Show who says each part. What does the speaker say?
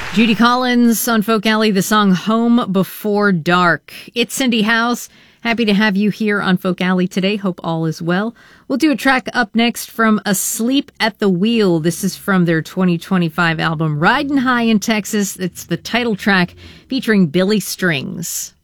Speaker 1: Judy Collins on Folk Alley, the song Home Before Dark. It's Cindy House. Happy to have you here on Folk Alley today. Hope all is well. We'll do a track up next from Asleep at the Wheel. This is from their 2025 album, Ridin' High in Texas. It's the title track featuring Billy Strings.